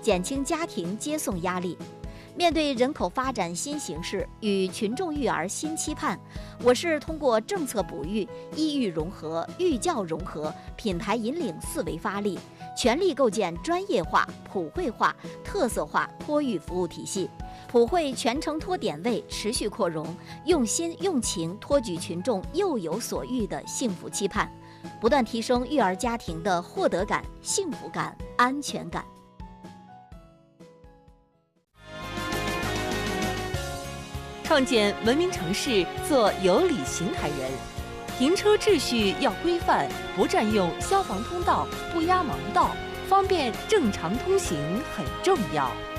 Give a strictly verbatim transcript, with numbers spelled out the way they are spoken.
减轻家庭接送压力。面对人口发展新形势与群众育儿新期盼，我市通过政策哺育、医育融合、育教融合、品牌引领四维发力，全力构建专业化、普惠化、特色化托育服务体系，普惠全程托点位持续扩容，用心用情托举群众幼有所育的幸福期盼，不断提升育儿家庭的获得感、幸福感、安全感。 创建文明城市，做有礼行台人。停车秩序要规范，不占用消防通道，不压盲道，方便正常通行很重要。